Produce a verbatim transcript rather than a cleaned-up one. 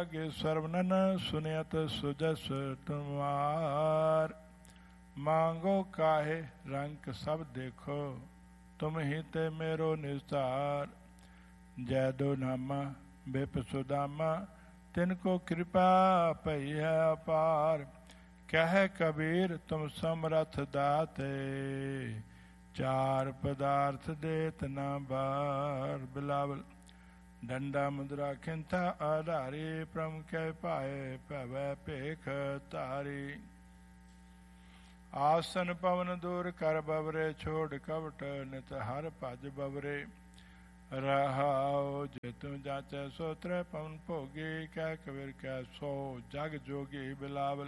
ਲਾਗੇ ਸਰਵਨਨ ਸੁਨਿਅਤ ਸੁਜਸ ਤੁਮਾਰ। ਮੰਗੋ ਕਾਹੇ ਰੰਗ ਸਭ ਦੇਖੋ ਤੁਮ ਹੀ ਤੇ ਮੇਰੋ ਨਿਸਤਾਰ। ਜੈ ਦੋ ਨਾਮਾ ਬਿਪ ਸੁਦਾਮਾ ਤਿਨ ਕੋ ਕਿਰਪਾ ਭਈ ਹੈ ਅਪਾਰ। ਕਹਿ ਕਬੀਰ ਤੁਮ ਸਮਰਥ ਦਾਤੇ ਚਾਰ ਪਦਾਰਥ ਦੇਤ ਨਾ ਬਾਰ। ਬਿਲਾਵਲ ਡੰਡਾ ਮੁਦਰਾ ਖਿੰਥਾ ਆਧਾਰੀ ਪ੍ਰਮ ਕੈ ਭਾਏ ਭਵੈ ਭੇਖ ਧਾਰੀ। ਆਸਨ ਪਵਨ ਦੂਰ ਕਰ ਬਵਰੇ ਛੋੜ ਕਵਟ ਨਿਤ ਹਰ ਭਜ ਬਵਰੇ। ਰਹਾਉ ਜੇ ਤੂੰ ਜਾਚੈ ਸੋ ਤ੍ਰੈ ਪਵਨ ਭੋਗੀ ਕਹਿ ਕਬੀਰ ਕਹਿ ਸੋ ਜਗ ਜੋਗੀ। ਬਿਲਾਵਲ